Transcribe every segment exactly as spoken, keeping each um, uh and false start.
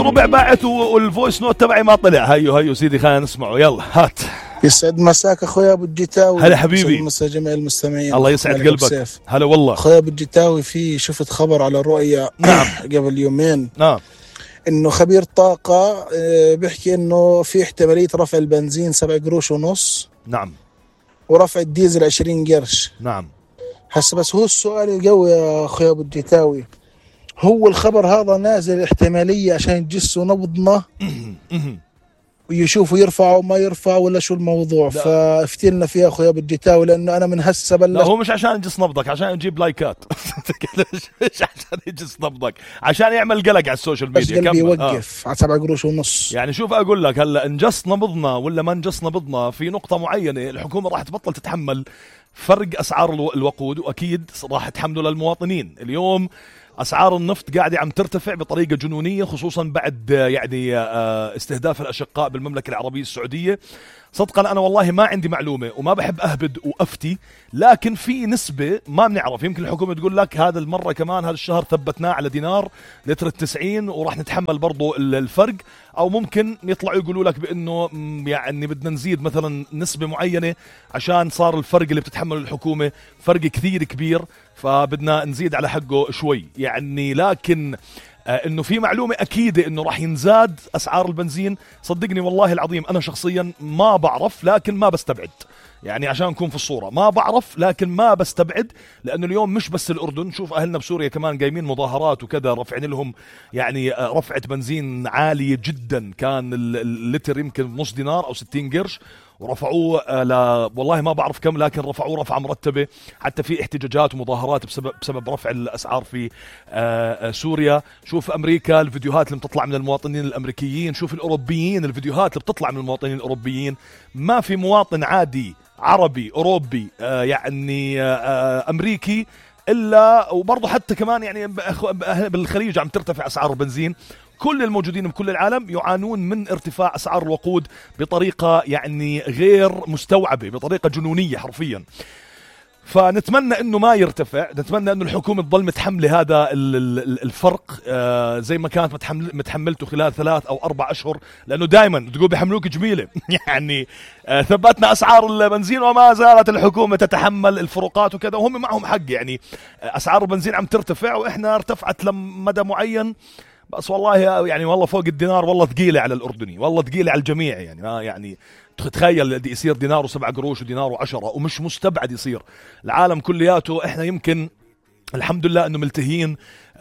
ربع باعت والفويس نوت تبعي ما طلع. هيو هيو سيدي خلينا نسمعه، يلا هات. يسعد مساك اخويا ابو الجتاوي. هلا حبيبي. يسعد مسا جميع المستمعين. الله يسعد قلبك. هلا والله اخويا ابو الجتاوي، في شفت خبر على الرؤيا نعم قبل يومين نعم انه خبير طاقة بيحكي انه في احتمالية رفع البنزين سبع قروش ونص. نعم. ورفع الديزل عشرين قرش. نعم. هسه بس هو السؤال القوي يا اخويا ابو الجتاوي، هو الخبر هذا نازل احتمالية عشان يجسوا نبضنا ويشوفوا يرفعوا ما يرفعوا ولا شو الموضوع؟ فافتلنا فيها اخويا ابو الجتاوي، لانه انا من هسه بلش. لا هو مش عشان يجس نبضك، عشان يجيب لايكات. مش عشان يجس نبضك، عشان يعمل قلق على السوشيال ميديا. بس قلبي يوقف آه. على سبع قروش ونص. يعني شوف اقول لك هلا انجس نبضنا ولا ما انجس نبضنا، في نقطة معينة الحكومة راح تبطل تتحمل فرق اسعار الوقود، واكيد راح تحمله للمواطنين. اليوم أسعار النفط قاعدة عم ترتفع بطريقة جنونية، خصوصا بعد يعني استهداف الأشقاء بالمملكة العربية السعودية. صدقا أنا والله ما عندي معلومة وما بحب أهبد وأفتي، لكن في نسبة ما بنعرف. يمكن الحكومة تقول لك هذا المرة كمان هذا الشهر ثبتناه على دينار لتر التسعين وراح نتحمل برضو الفرق، أو ممكن يطلعوا يقولوا لك بأنه يعني بدنا نزيد مثلا نسبة معينة عشان صار الفرق اللي بتتحمله الحكومة فرق كثير كبير، فبدنا نزيد على حقه شوي يعني. لكن آه انه في معلومة اكيدة انه راح ينزاد اسعار البنزين، صدقني والله العظيم انا شخصيا ما بعرف، لكن ما بستبعد. يعني عشان نكون في الصورة ما بعرف لكن ما بستبعد، لانه اليوم مش بس الاردن، شوف اهلنا بسوريا كمان قايمين مظاهرات وكذا، رفعين لهم يعني آه رفعة بنزين عالية جدا، كان اللتر يمكن نص دينار او ستين قرش ورفعوه آه ل والله ما بعرف كم، لكن رفعوه رفعة مرتبة. حتى في احتجاجات ومظاهرات بسبب بسبب رفع الاسعار في آه آه سوريا. شوف امريكا الفيديوهات اللي بتطلع من المواطنين الامريكيين، شوف الاوروبيين الفيديوهات اللي بتطلع من المواطنين الاوروبيين. ما في مواطن عادي عربي اوروبي آه يعني آه امريكي الا، وبرضه حتى كمان يعني بالخليج عم ترتفع اسعار البنزين. كل الموجودين بكل العالم يعانون من ارتفاع أسعار الوقود بطريقة يعني غير مستوعبة، بطريقة جنونية حرفيا. فنتمنى انه ما يرتفع، نتمنى انه الحكومة تظل متحملة هذا الفرق آه زي ما كانت متحمل متحملته خلال ثلاث او اربع اشهر، لانه دائما تقول بيحملوك جميلة. يعني آه ثبتنا اسعار البنزين وما زالت الحكومة تتحمل الفروقات وكذا، وهم معهم حق. يعني آه اسعار البنزين عم ترتفع واحنا ارتفعت لمدى معين، بس والله يعني والله فوق الدينار والله ثقيلة على الأردني، والله ثقيلة على الجميع. يعني ما يعني تخيل يصير دينار وسبع قروش ودينار وعشرة، ومش مستبعد يصير. العالم كلياته احنا يمكن الحمد لله انه ملتهين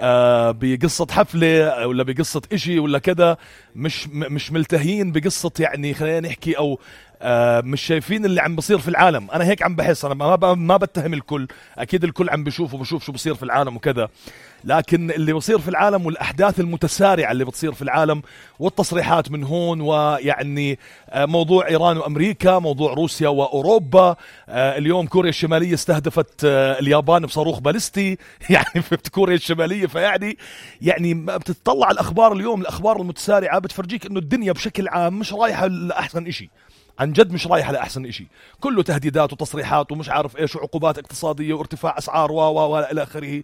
آه بقصة حفلة ولا بقصة اشي ولا كذا، مش مش ملتهين بقصة يعني خلينا نحكي او آه مش شايفين اللي عم بصير في العالم. انا هيك عم بحس، انا ما ما بتهم الكل، اكيد الكل عم بشوف وبشوف شو بصير في العالم وكذا، لكن اللي بصير في العالم والأحداث المتسارعة اللي بتصير في العالم والتصريحات من هون، ويعني موضوع إيران وأمريكا، موضوع روسيا وأوروبا، اليوم كوريا الشمالية استهدفت اليابان بصاروخ باليستي يعني في كوريا الشمالية. فيعني يعني بتطلع على الأخبار اليوم، الأخبار المتسارعة بتفرجيك إنه الدنيا بشكل عام مش رايحة لأحسن إشي، عن جد مش رايحة لأحسن إشي، كله تهديدات وتصريحات ومش عارف إيش وعقوبات اقتصادية وارتفاع أسعار و و إلى آخره.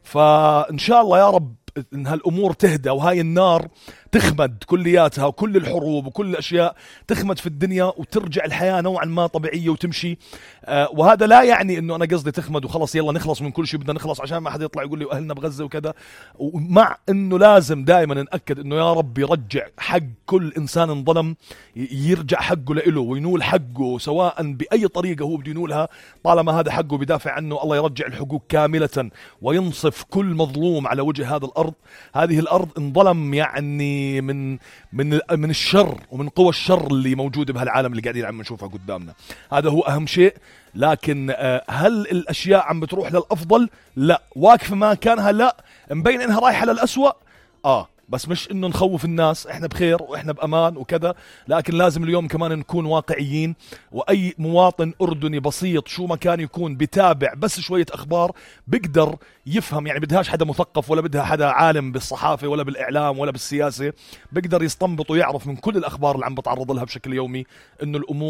فإن شاء الله يا رب إن هالأمور تهدى وهاي النار تخمد كلياتها، وكل الحروب وكل الأشياء تخمد في الدنيا وترجع الحياة نوعا ما طبيعية وتمشي. آه وهذا لا يعني إنه أنا قصدي تخمد وخلص يلا نخلص من كل شيء، بدنا نخلص عشان ما حد يطلع يقول لي أهلنا بغزة وكذا. ومع إنه لازم دائما نأكد إنه يا رب يرجع حق كل إنسان انظلم، يرجع حقه لإله وينول حقه سواء بأي طريقة هو بده ينولها، طالما هذا حقه بدافع عنه. الله يرجع الحقوق كاملة وينصف كل مظلوم على وجه هذا الأرض. هذه الأرض انظلم يعني من من من الشر ومن قوى الشر اللي موجودة بهالعالم اللي قاعدين عم نشوفها قدامنا. هذا هو أهم شيء. لكن هل الأشياء عم بتروح للأفضل؟ لا. واقفة ما كانها؟ لا. مبين إنها رايحة للأسوأ؟ آه بس مش إنه نخوف الناس، إحنا بخير وإحنا بأمان وكذا، لكن لازم اليوم كمان نكون واقعيين. وأي مواطن أردني بسيط شو ما كان يكون بتابع بس شوية أخبار بيقدر يفهم، يعني بدهاش حدا مثقف ولا بدها حدا عالم بالصحافة ولا بالإعلام ولا بالسياسة، بيقدر يستنبط ويعرف من كل الأخبار اللي عم بتعرض لها بشكل يومي إنه الأمور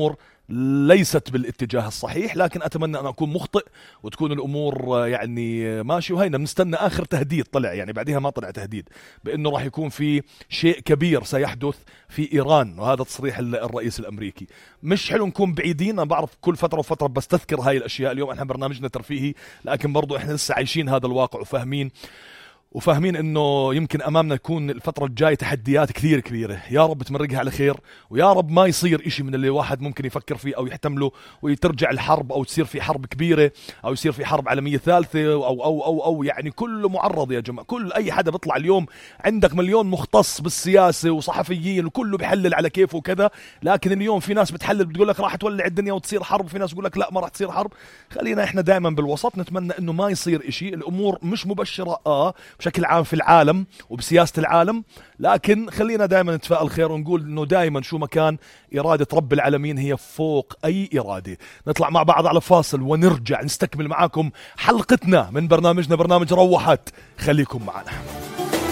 ليست بالاتجاه الصحيح، لكن أتمنى أن أكون مخطئ وتكون الأمور يعني ماشي. وهينا بنستنى آخر تهديد طلع، يعني بعدها ما طلع تهديد بأنه راح يكون في شيء كبير سيحدث في إيران، وهذا تصريح الرئيس الأمريكي. مش حلو نكون بعيدين، أنا بعرف كل فترة وفترة بستذكر هاي الأشياء. اليوم احنا برنامجنا ترفيهي، لكن برضو احنا لسه عايشين هذا الواقع وفاهمين وفاهمين انه يمكن امامنا يكون الفترة الجاية تحديات كثير كبيرة. يا رب تمرقها على خير، ويا رب ما يصير اشي من اللي واحد ممكن يفكر فيه او يحتمله وترجع الحرب او تصير في حرب كبيرة او يصير في حرب عالمية ثالثة او او او او يعني كله معرض يا جماعة. كل اي حدا بيطلع اليوم عندك مليون مختص بالسياسة وصحفيين وكله بيحلل على كيفه وكذا، لكن اليوم في ناس بتحلل بتقول لك راح تولع الدنيا وتصير حرب، وفي ناس بتقول لك لا ما راح تصير حرب. خلينا احنا دائما بالوسط، نتمنى انه ما يصير اشي. الامور مش مبشرة اه بشكل عام في العالم وبسياسة العالم، لكن خلينا دائما نتفائل خير ونقول انه دائما شو مكان إرادة رب العالمين هي فوق اي إرادة. نطلع مع بعض على فاصل ونرجع نستكمل معاكم حلقتنا من برنامجنا برنامج روحت. خليكم معنا.